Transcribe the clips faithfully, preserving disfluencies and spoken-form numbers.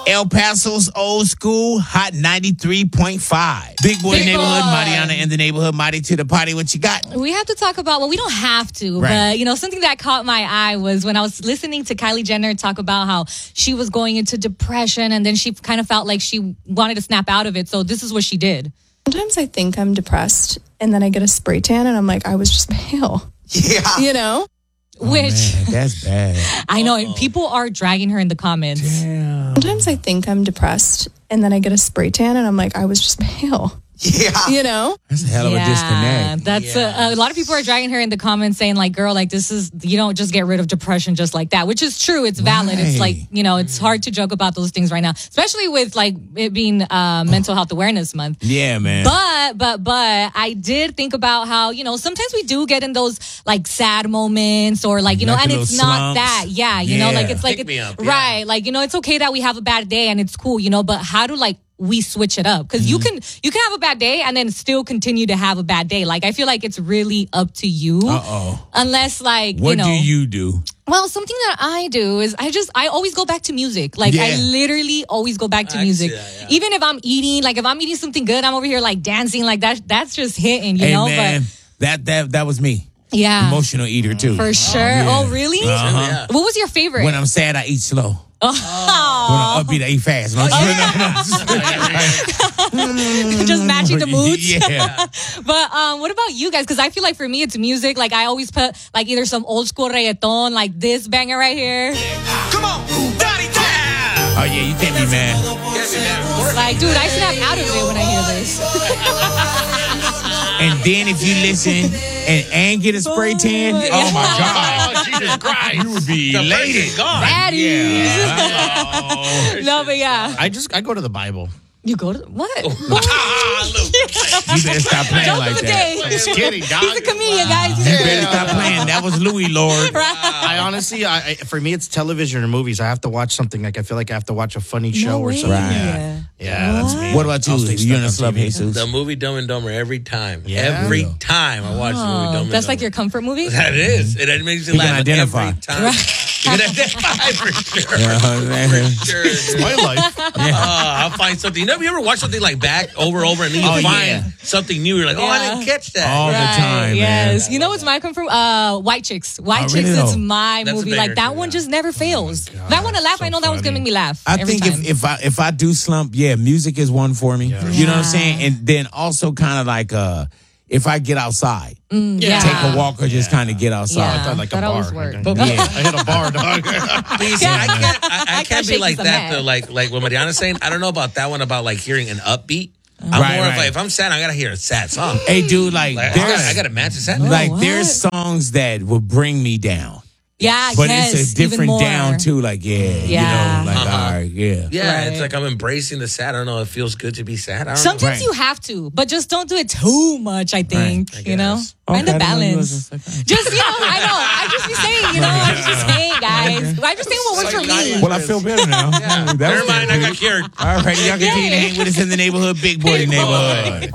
El Paso's old school, Hot ninety-three point five. Big boy Big neighborhood, boy. Mariana in the neighborhood, Mari to the party. What you got? We have to talk about, well, we don't have to, Right. but, you know, something that caught my eye was when I was listening to Kylie Jenner talk about how she was going into depression and then she kind of felt like she wanted to snap out of it. So this is what she did. Sometimes I think I'm depressed and then I get a spray tan and I'm like, I was just pale. Yeah. You know? Oh, Which, man, that's bad. I know, and people are dragging her in the comments. Damn. Sometimes I think I'm depressed and then I get a spray tan and I'm like, I was just pale. Yeah. You know? That's a hell of a disconnect. That's a, a lot of people are dragging her in the comments saying like, girl, like this is, you don't just get rid of depression just like that, which is true. It's valid. Right. It's like, you know, it's hard to joke about those things right now, especially with like it being uh, Mental Health Awareness Month. Yeah, man. But, but, but I did think about how, you know, sometimes we do get in those like sad moments or like, you know, Like and a it's little not slumps. that. Yeah. You know, Yeah. like it's like, Pick me it's, up, yeah. right. Like, you know, it's okay that we have a bad day and it's cool, you know, but how do like, we switch it up because Mm-hmm. you can you can have a bad day and then still continue to have a bad day. Like I feel like it's really up to you. Uh oh. Unless like What you know. do you do? Well, something that I do is I just I always go back to music. Like I Yeah. literally always go back to I can music. see that, yeah. Even if I'm eating, like if I'm eating something good, I'm over here like dancing. Like that that's just hitting, you Hey, know. man, that that that was me. But yeah, Emotional eater too. for sure. yeah. Oh, really? Uh-huh. Yeah. What was your favorite? When I'm sad, I eat slow. oh, When I'm upbeat, I eat fast. No, just matching the moods. Yeah. But um, what about you guys? Because I feel like for me, it's music. Like I always put like either some old school reggaeton, like this banger right here. Come on, Daddy Dad. Oh yeah, you can't be mad. Like, dude, I snap out of it when I hear this. And then if you listen and and get a spray tan, oh my God, Oh, Jesus Christ. you would be The elated. person's gone. Daddies. Yeah. No, but yeah. I just I go to the Bible. You go to what? Ah, look. You better stop playing Joke like of the that. day. Just kidding, dog. He's a comedian, guys. He's You a better comedian. stop playing. That was Louis Lord. I honestly, I, I for me, it's television or movies. I have to watch something like I feel like I have to watch a funny show No or way. something. Right. Yeah, yeah, that's me. What about you? I'll stay You in a stuck slump, on T V. Jesus? The movie Dumb and Dumber every time. Yeah. Every time I watch the movie Dumb Oh, and that's like Dumber. your comfort movie? That is. It, it makes you You can laugh identify. every time. You can identify for sure. Yeah, man. For sure. dude. My life. Uh, I'll find something. You know, you ever watch something like back over and over and then you Oh, find yeah. something new? You're like, oh, I Yeah. didn't catch that. All the time, man. Yes. You know what's my comfort? Uh, White Chicks. White Oh, Chicks really is though? my That's a movie. banger Like that too, one yeah. just never fails. If I want to laugh, so I know that one's gonna funny. make me laugh. I every think time. if, if I if I do slump, yeah, music is one for me. You know what I'm saying? And then also kind of like uh, if I get outside, yeah. take a walk or just kind of get outside. Yeah. I thought like a That bar. always works. Okay. Yeah. I hit a bar, dog. But you see, I can't, I, I I can't can't be shake like some that head. though. Like, like what Mariana's saying, I don't know about that one about like hearing an upbeat. I'm Right, more of right. like, if I'm sad, I gotta hear a sad song. Hey, dude, like, Like, I there's gotta, I gotta match the sad. like what? there's songs that will bring me down, yeah, but yes, it's a even different more. down too. Like, yeah, Yeah. you know, like Uh-huh. all right, yeah. Yeah, Right. it's like I'm embracing the sad. I don't know. It feels good to be sad. I don't Sometimes Right. you have to, but just don't do it too much. I think I you know, guess. find Okay, a I didn't know you balance. wasn't like that. Just you know, I know. I just be saying, you know, I just saying, guys. I just saying what works for me. Well, I feel better now. Yeah. That Never was mind, I good. got cured. All right, y'all continue to hang with us in the neighborhood, big boy Big boy. neighborhood.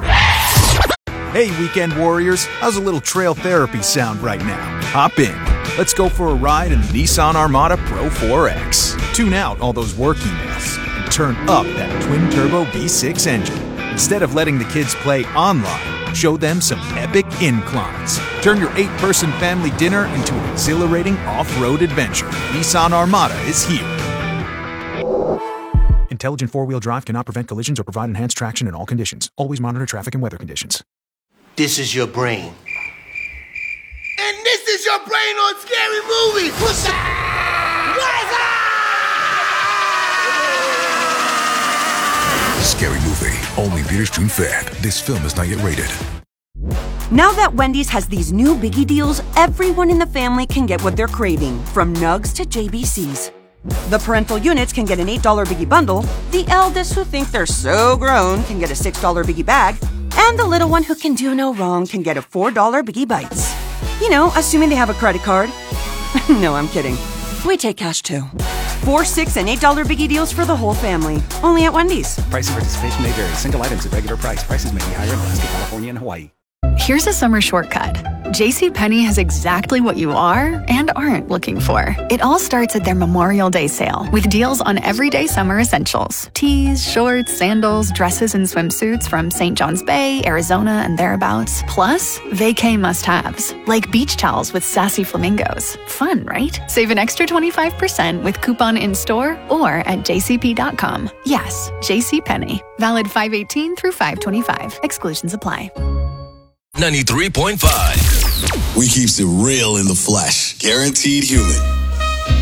Hey, weekend warriors, how's a little trail therapy sound right now? Hop in. Let's go for a ride in the Nissan Armada Pro four X. Tune out all those work emails and turn up that twin-turbo V six engine. Instead of letting the kids play online, show them some epic inclines. Turn your eight-person family dinner into an exhilarating off-road adventure. Nissan Armada is here. Intelligent four-wheel drive cannot prevent collisions or provide enhanced traction in all conditions. Always monitor traffic and weather conditions. This is your brain. And this is your brain on Scary Movies. What's up? What is up? Scary Movie. Only theaters June fifth. This film is not yet rated. Now that Wendy's has these new biggie deals, everyone in the family can get what they're craving, from nugs to J B Cs. The parental units can get an eight dollar biggie bundle, the eldest who think they're so grown can get a six dollar biggie bag, and the little one who can do no wrong can get a four dollar biggie bites. You know, assuming they have a credit card. No, I'm kidding. We take cash too. Four, six, and eight dollar biggie deals for the whole family. Only at Wendy's. Price and participation may vary. Single items at regular price. Prices may be higher in Alaska, California, and Hawaii. Here's a summer shortcut. JCPenney has exactly what you are and aren't looking for. It all starts at their Memorial Day sale with deals on everyday summer essentials. Tees, shorts, sandals, dresses, and swimsuits from Saint John's Bay, Arizona, and thereabouts. Plus, vacay must-haves, like beach towels with sassy flamingos. Fun, right? Save an extra twenty-five percent with coupon in-store or at j c p dot com. Yes, JCPenney. Valid five eighteen through five twenty-five. Exclusions apply. ninety-three point five. We keeps it real in the flesh. Guaranteed human.